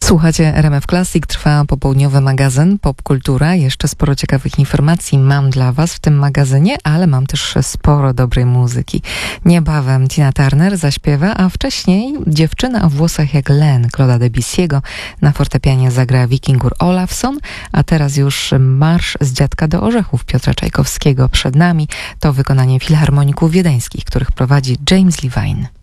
Słuchacie RMF Classic, trwa popołudniowy magazyn Popkultura. Jeszcze sporo ciekawych informacji mam dla Was w tym magazynie, ale mam też sporo dobrej muzyki. Niebawem Tina Turner zaśpiewa, a wcześniej dziewczyna o włosach jak Len, Claude'a Debussy'ego. Na fortepianie zagra Wikingur Olafsson, a teraz już marsz z Dziadka do Orzechów Piotra Czajkowskiego przed nami. To wykonanie filharmoników wiedeńskich, których prowadzi James Levine.